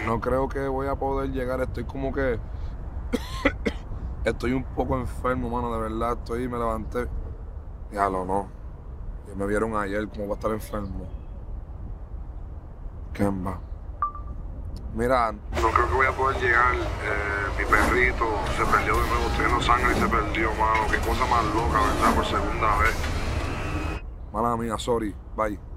No creo que voy a poder llegar. Estoy como que... Estoy un poco enfermo, mano, de verdad. Me levanté. Diablo, no. Ya me vieron ayer como va a estar enfermo. Kemba. Mira, no creo que voy a poder llegar. Mi perrito se perdió de nuevo. Estoy en sangre y se perdió, mano. Qué cosa más loca, ¿verdad? Por segunda vez. Mala mía, sorry. Bye.